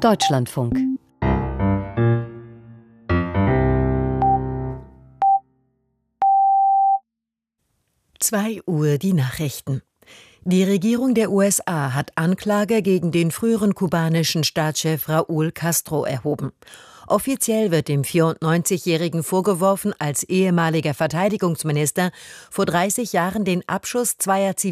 Deutschlandfunk. Uhr die Nachrichten. Die Regierung der USA hat Anklage gegen den früheren kubanischen Staatschef Raúl Castro erhoben. Offiziell wird dem 94-Jährigen vorgeworfen, als ehemaliger Verteidigungsminister vor 30 Jahren den Abschuss zweier